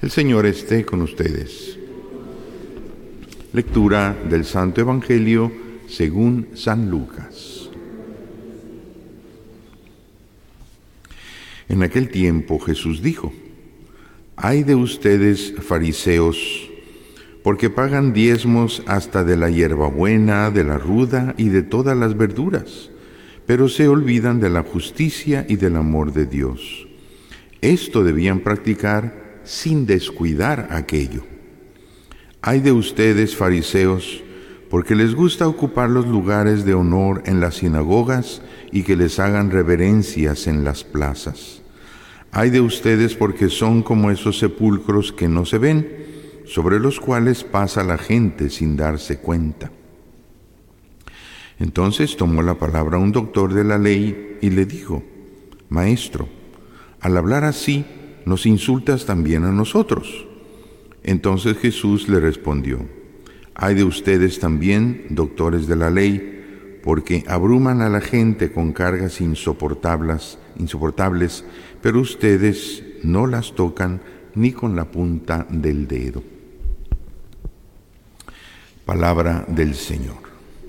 El Señor esté con ustedes. Lectura del Santo Evangelio según San Lucas. En aquel tiempo Jesús dijo: «Ay de ustedes, fariseos, porque pagan diezmos hasta de la hierbabuena, de la ruda y de todas las verduras, pero se olvidan de la justicia y del amor de Dios. Esto debían practicar sin descuidar aquello. Ay de ustedes, fariseos, porque les gusta ocupar los lugares de honor en las sinagogas y que les hagan reverencias en las plazas. Ay de ustedes porque son como esos sepulcros que no se ven, sobre los cuales pasa la gente sin darse cuenta». Entonces tomó la palabra un doctor de la ley y le dijo: «Maestro, al hablar así, nos insultas también a nosotros». Entonces Jesús le respondió: «Ay de ustedes también, doctores de la ley, porque abruman a la gente con cargas insoportables, pero ustedes no las tocan ni con la punta del dedo». Palabra del Señor.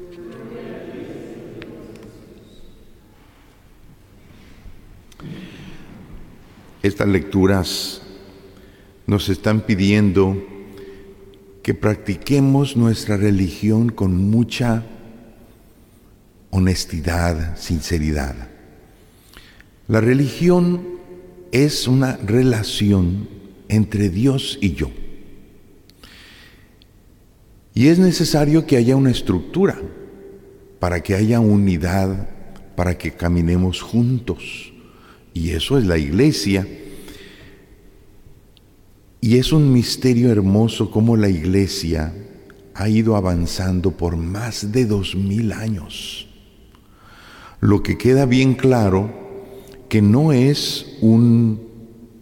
Estas lecturas nos están pidiendo que practiquemos nuestra religión con mucha honestidad, sinceridad. La religión es una relación entre Dios y yo. Y es necesario que haya una estructura para que haya unidad, para que caminemos juntos. Y eso es la Iglesia. Y es un misterio hermoso cómo la Iglesia ha ido avanzando por más de 2000 años. Lo que queda bien claro que no es un